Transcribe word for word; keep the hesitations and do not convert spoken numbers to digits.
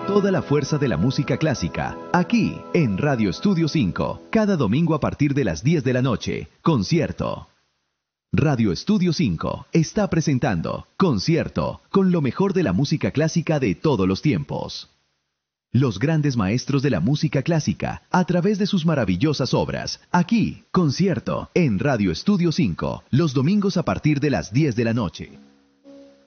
Toda la fuerza de la música clásica, aquí en Radio Estudio cinco, cada domingo a partir de las diez de la noche, Concierto. Radio Estudio cinco está presentando Concierto con lo mejor de la música clásica de todos los tiempos. Los grandes maestros de la música clásica, a través de sus maravillosas obras, aquí, Concierto, en Radio Estudio cinco, los domingos a partir de las diez de la noche.